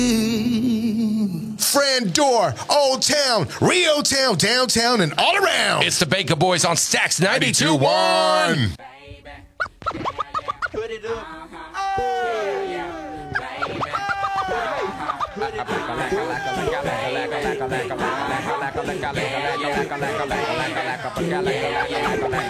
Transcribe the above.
Frandor, Old Town, Rio Town, downtown, and all around. It's the Baker Boys on Stacks 92.1. Put it up.